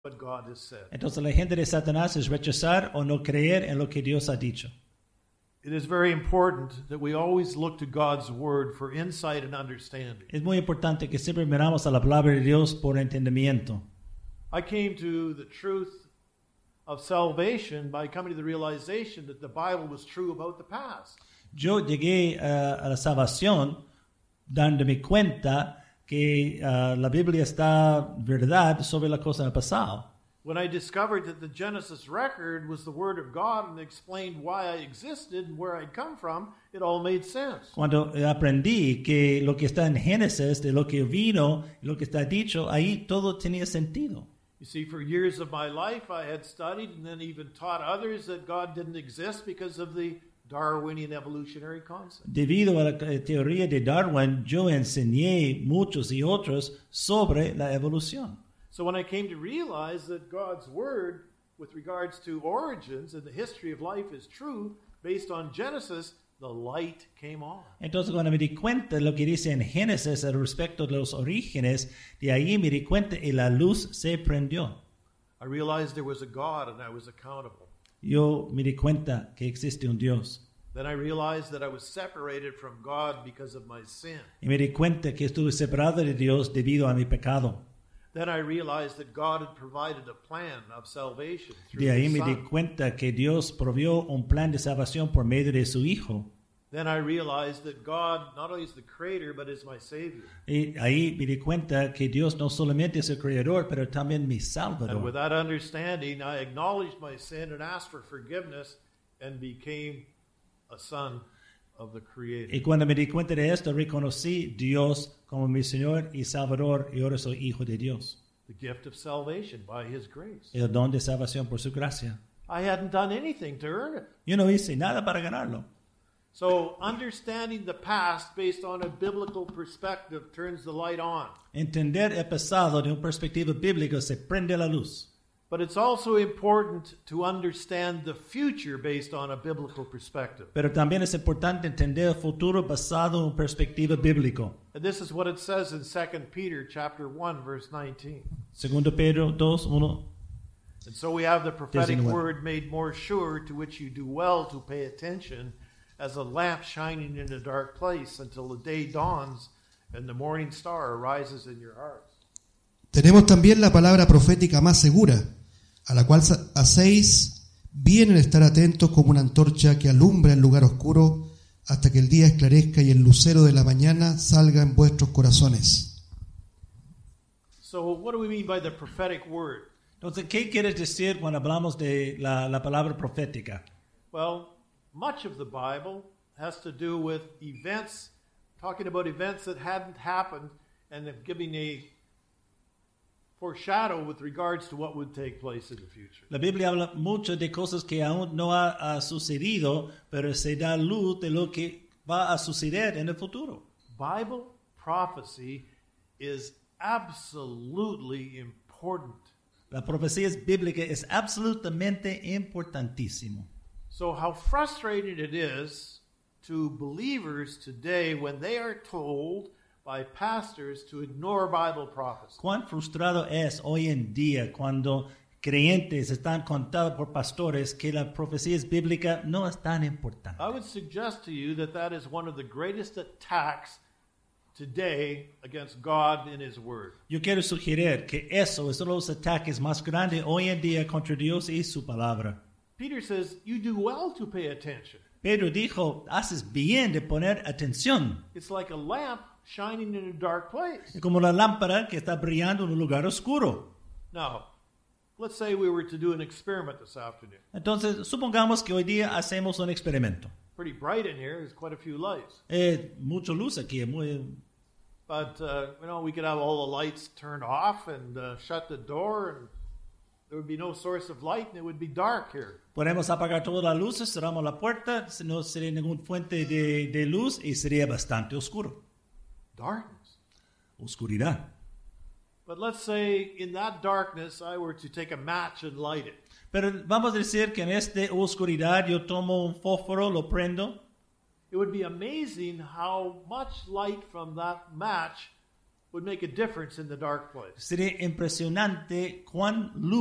what God has said. Entonces la agenda de Satanás es rechazar o no creer en lo que Dios ha dicho. It is very important that we always look to God's word for insight and understanding. Es muy importante que siempre miramos a la palabra de Dios por entendimiento. I came to the truth of salvation by coming to the realization that the Bible was true about the past. Yo llegué a la salvación dándome cuenta que la Biblia está verdad sobre la cosa del pasado. When I discovered that the Genesis record was the Word of God and explained why I existed and where I'd come from, it all made sense. Cuando aprendí que lo que está en Génesis, de lo que vino, lo que está dicho, ahí todo tenía sentido. You see, for years of my life, I had studied and then even taught others that God didn't exist because of the Darwinian evolutionary concept. Debido a la teoría de Darwin, yo enseñé muchos y otros sobre la evolución. So when I came to realize that God's word with regards to origins and the history of life is true based on Genesis, the light came on. Entonces cuando me di cuenta de lo que dice en Génesis al respecto de los orígenes, de ahí me di cuenta y la luz se prendió. I realized there was a God and I was accountable. Yo me di cuenta que existe un Dios. Then I realized that I was separated from God because of my sin. Y me di cuenta que estuve separado de Dios debido a mi pecado. Then I realized that God had provided a plan of salvation through De ahí His me di Son. cuenta que Dios provió un plan de salvación por medio de su Hijo. Then I realized that God not only is the creator, but is my Savior. Y ahí me di cuenta que Dios no solamente es el creador, pero también mi And with salvador. that understanding, I acknowledged my sin and asked for forgiveness and became a son of the Creator. Y cuando me di cuenta de esto, reconocí Dios como mi Señor y Salvador, y ahora soy hijo de Dios. The gift of salvation by His grace. El don de salvación por su gracia. I hadn't done anything to earn it. Yo no hice nada para ganarlo. So understanding the past based on a biblical perspective turns the light on. Entender el pasado de una perspectiva bíblica se prende la luz. But it's also important to understand the future based on a biblical perspective. Pero también es importante entender el futuro basado en una perspectiva bíblica. And this is what it says in 2 Peter chapter 1 verse 19. Segundo Pedro 2:1. And so we have the prophetic 19. word made more sure, to which you do well to pay attention, as a lamp shining in a dark place until the day dawns and the morning star arises in your hearts. Tenemos también la palabra profética más segura, a la cual hacéis bien en estar atentos como una antorcha que alumbra el lugar oscuro hasta que el día esclarezca y el lucero de la mañana salga en vuestros corazones. So what do we mean by the prophetic word? Entonces, ¿qué quieres decir cuando hablamos de la palabra profética? Well, much of the Bible has to do with events, talking about events that hadn't happened and of giving a foreshadow with regards to what would take place in the future. La Biblia habla mucho de cosas que aún no ha sucedido, pero se da luz de lo que va a suceder en el futuro. Bible prophecy is absolutely important. La profecía bíblica es absolutamente importantísimo. So how frustrating it is to believers today when they are told by pastors to ignore Bible prophecy. Cuán frustrado es hoy en día cuando creyentes están contados por pastores que las profecías bíblicas no es tan importante. I would suggest to you that that is one of the greatest attacks today against God in His Word. Yo quiero sugerir que eso es uno de los ataques más grandes hoy en día contra Dios y su palabra. Peter says, you do well to pay attention. Pedro dijo, haces bien de poner atención. It's like a lamp shining in a dark place. Es como la lámpara que está brillando en un lugar oscuro. Now, let's say we were to do an experiment this afternoon. Entonces, supongamos que hoy día hacemos un experimento. Pretty bright in here. There's quite a few lights. Mucha luz aquí. But, we could have all the lights turned off and shut the door, and there would be no source of light, and it would be dark here. Podemos apagar todas las luces, cerramos la puerta, no sería ninguna fuente de luz y sería bastante oscuro. Darkness. Oscuridad. But let's say in that darkness, I were to take a match and light it. Pero vamos a decir que en esta oscuridad yo tomo un fósforo, lo prendo. It would be amazing how much light from that match would make a difference in the dark place. Sería impresionante cuán